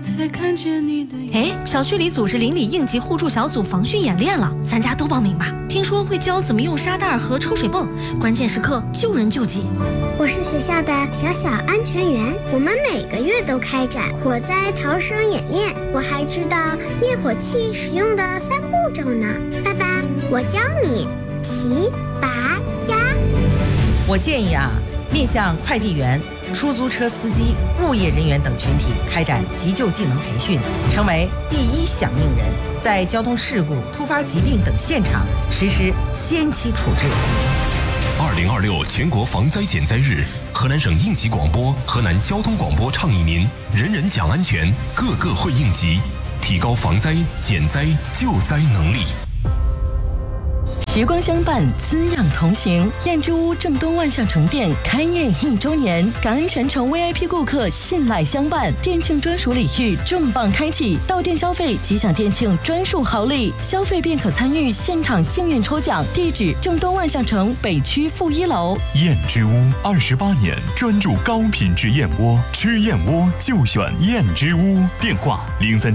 哎，小区里组织邻里应急互助小组防汛演练了，咱家都报名吧。听说会教怎么用沙袋和抽水泵，关键时刻救人救己。 我是学校的小安全员，我们每个月都开展火灾逃生演练。我还知道灭火器使用的3步骤呢。爸爸，我教你提、拔、压。 我建议面向快递员、出租车司机、物业人员等群体开展急救技能培训，成为第一响应人，在交通事故、突发疾病等现场实施先期处置。 2026全国防灾减灾日，河南省应急广播、河南交通广播倡议您：人人讲安全，个个会应急，提高防灾、减灾、救灾能力。 时光相伴，滋养同行。燕之屋正东万象城店开业1周年，感恩全城 VIP 顾客信赖相伴，店庆专属礼遇重磅开启，到店消费即享店庆专属好礼，消费便可参与现场幸运抽奖。地址：正东万象城北区负1楼。 燕之屋28年专注高品质燕窝，吃燕窝就选燕之屋。电话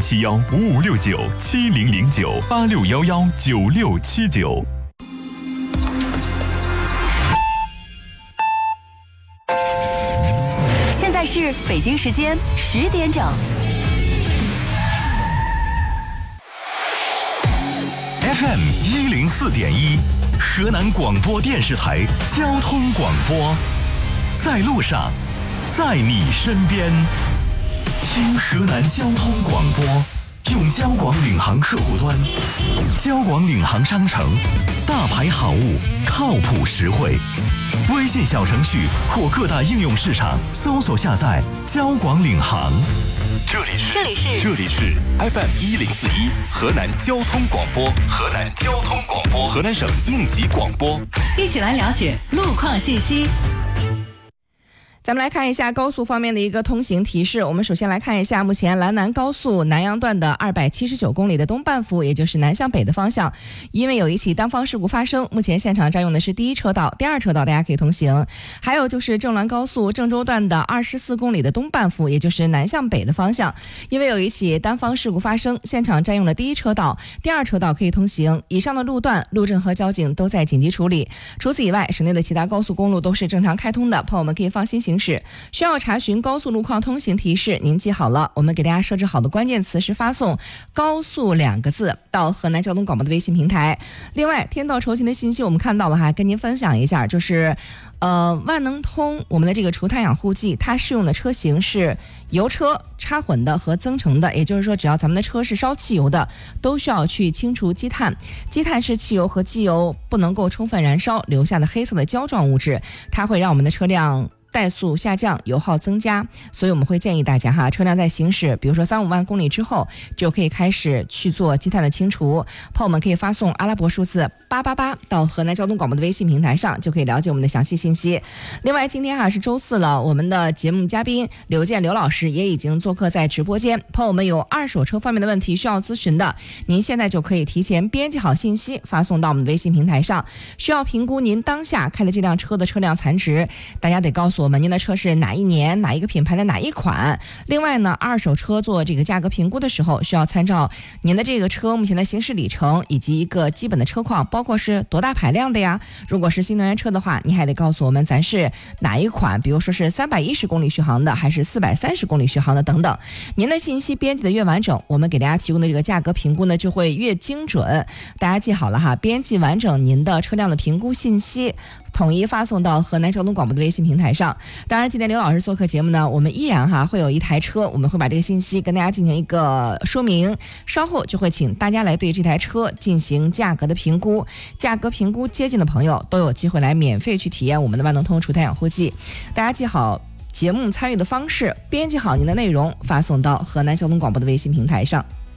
：03715569700986119679。 现在是北京时间10点整。 FM 104.1，河南广播电视台交通广播，在路上，在你身边，听河南交通广播。用交广领航客户端，交广领航商城，大牌好物，靠谱实惠。微信小程序或各大应用市场搜索下载交广领航。 这里是 FM 104.1河南交通广播，河南省应急广播， 一起来了解路况信息。 咱们来看一下高速方面的一个通行提示。我们首先来看一下目前兰南高速南阳段的279公里的东半幅，也就是南向北的方向，因为有一起单方事故发生，目前现场占用的是第1车道，第2车道大家可以通行。还有就是郑兰高速郑州段的24公里的东半幅，也就是南向北的方向，因为有一起单方事故发生，现场占用了第1车道，第2车道可以通行。以上的路段路政和交警都在紧急处理。除此以外，省内的其他高速公路都是正常开通的，朋友们可以放心行驶。需要查询高速路况通行提示，您记好了，我们给大家设置好的关键词是发送高速2个字到河南交通广播的微信平台。另外，天道酬勤的信息我们看到了跟您分享一下，就是万能通我们的这个除碳养护剂，它适用的车型是油车、插混的和增程的，也就是说只要咱们的车是烧汽油的，都需要去清除积碳。积碳是汽油和机油不能够充分燃烧留下的黑色的胶状物质，它会让我们的车辆怠速下降，油耗增加，所以我们会建议大家车辆在行驶比如说3-5万公里之后，就可以开始去做积碳的清除。朋友们可以发送阿拉伯数字888到河南交通广播的微信平台上，就可以了解我们的详细信息。另外，今天是周4了，我们的节目嘉宾刘健刘老师也已经做客在直播间。朋友们有二手车方面的问题需要咨询的，您现在就可以提前编辑好信息发送到我们的微信平台上。需要评估您当下开的这辆车的车辆残值，大家得告诉我们您的车是哪一年、哪一个品牌的哪一款。另外呢，二手车做这个价格评估的时候，需要参照您的这个车目前的行驶里程以及一个基本的车况，包括是多大排量的呀。如果是新能源车的话，你还得告诉我们咱是哪一款，比如说是310公里续航的，还是430公里续航的等等。您的信息编辑的越完整，我们给大家提供的这个价格评估呢就会越精准。大家记好了编辑完整您的车辆的评估信息，统一发送到河南交通广播的微信平台上。当然，今天刘老师做客节目呢，我们依然会有一台车，我们会把这个信息跟大家进行一个说明，稍后就会请大家来对这台车进行价格的评估。价格评估接近的朋友都有机会来免费去体验我们的万能通除碳养护剂。大家记好节目参与的方式，编辑好您的内容，发送到河南交通广播的微信平台上。